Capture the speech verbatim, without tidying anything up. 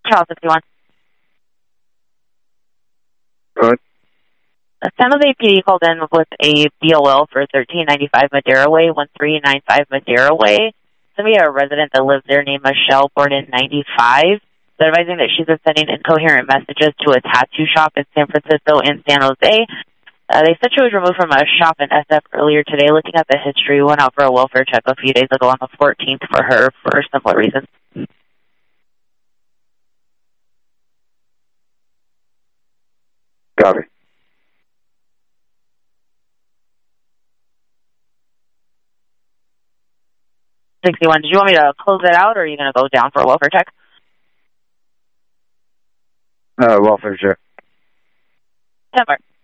Charles sixty-one. Good. San Jose P D called in with a B O L for thirteen ninety-five Madera Way, one three nine five Madera Way. Somebody, a resident that lives there named Michelle, born in ninety-five. They're advising that she's been sending incoherent messages to a tattoo shop in San Francisco and San Jose. Uh, they said she was removed from a shop in S F earlier today. Looking at the history, we went out for a welfare check a few days ago on the fourteenth for her for similar reasons. Copy. sixty-one, did you want me to close it out, or are you going to go down for a welfare check? Uh, welfare check. ten